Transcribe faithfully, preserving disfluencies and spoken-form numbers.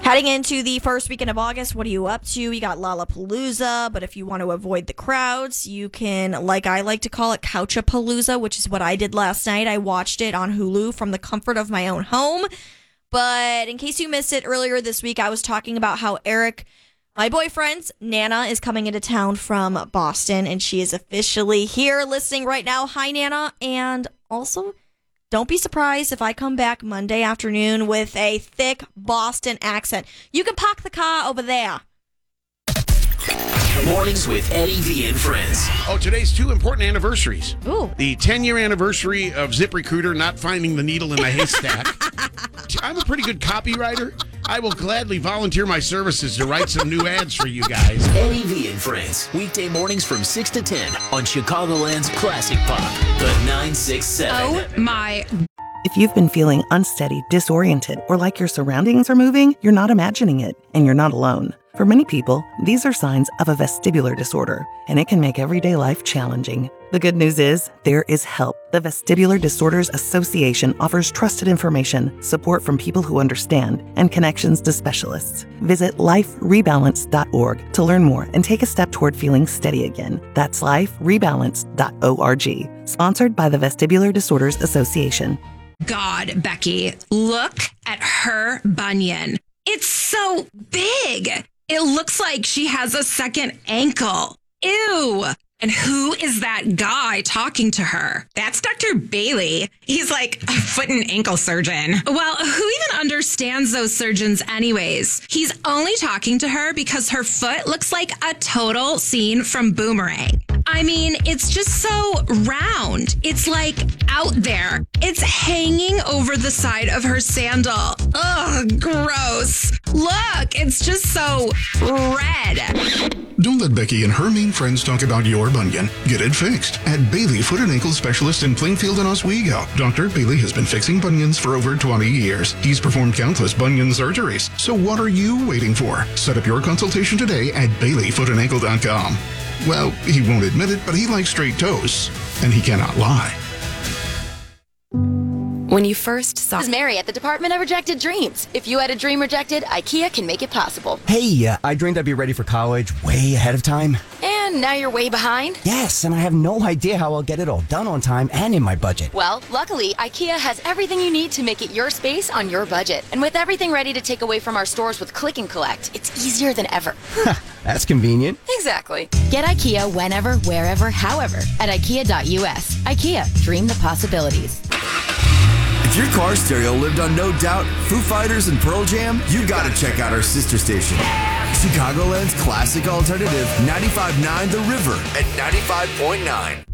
Heading into the first weekend of August, what are you up to? You got Lollapalooza, but if you want to avoid the crowds, you can, like I like to call it, Couchapalooza, which is what I did last night. I watched it on Hulu from the comfort of my own home. But in case you missed it, earlier this week, I was talking about how Eric, my boyfriend's Nana, is coming into town from Boston, and she is officially here listening right now. Hi, Nana. And also, don't be surprised if I come back Monday afternoon with a thick Boston accent. You can park the car over there. Mornings with Eddie V and friends. Oh, today's two important anniversaries. Ooh. The ten-year anniversary of ZipRecruiter not finding the needle in the haystack. I'm a pretty good copywriter. I will gladly volunteer my services to write some new ads for you guys. Eddie V and friends. Weekday mornings from six to ten on Chicagoland's Classic Pop, the nine six seven. Oh, my. If you've been feeling unsteady, disoriented, or like your surroundings are moving, you're not imagining it, and you're not alone. For many people, these are signs of a vestibular disorder, and it can make everyday life challenging. The good news is, there is help. The Vestibular Disorders Association offers trusted information, support from people who understand, and connections to specialists. Visit life rebalance dot org to learn more and take a step toward feeling steady again. That's life rebalance dot org. Sponsored by the Vestibular Disorders Association. God, Becky, look at her bunion. It's so big. It looks like she has a second ankle. Ew. And who is that guy talking to her? That's Doctor Bailey. He's like a foot and ankle surgeon. Well, who even understands those surgeons anyways? He's only talking to her because her foot looks like a total scene from Boomerang. I mean, it's just so round. It's like out there. It's hanging over the side of her sandal. Ugh, gross. Look, it's just so red. Don't let Becky and her mean friends talk about your bunion. Get it fixed at Bailey Foot and Ankle Specialist in Plainfield and Oswego. Doctor Bailey has been fixing bunions for over twenty years. He's performed countless bunion surgeries. So what are you waiting for? Set up your consultation today at bailey foot and ankle dot com. Well, he won't admit it, but he likes straight toes, and he cannot lie. When you first saw... This is Mary at the Department of Rejected Dreams. If you had a dream rejected, IKEA can make it possible. Hey, uh, I dreamed I'd be ready for college way ahead of time. And now you're way behind? Yes, and I have no idea how I'll get it all done on time and in my budget. Well, luckily, IKEA has everything you need to make it your space on your budget. And with everything ready to take away from our stores with Click and Collect, it's easier than ever. That's convenient. Exactly. Get IKEA whenever, wherever, however at ikea dot u s. IKEA, dream the possibilities. If your car stereo lived on No Doubt, Foo Fighters, and Pearl Jam, you gotta check out our sister station. Chicagoland's classic alternative, ninety-five point nine The River at ninety-five point nine.